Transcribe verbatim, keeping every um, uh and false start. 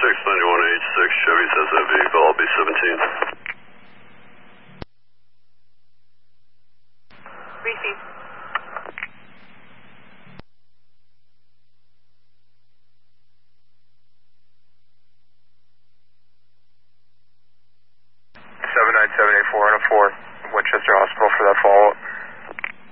six ninety-one H six, Chevy says that vehicle, I'll be seventeen. Receive. seven nine seven eight four on a four, Winchester Hospital for that follow-up.